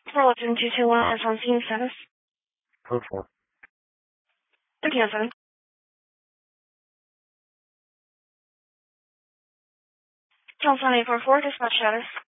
Bulletin 221 is on scene status. Code 4. 1307. Johnson 844, dispatch status.